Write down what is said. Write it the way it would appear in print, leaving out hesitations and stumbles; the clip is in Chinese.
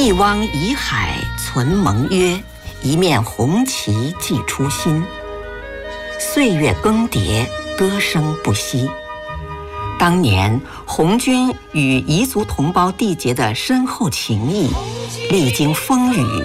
一汪遗海存盟约，一面红旗寄初心。岁月更迭，歌声不息。当年红军与彝族同胞缔结的深厚情谊，历经风雨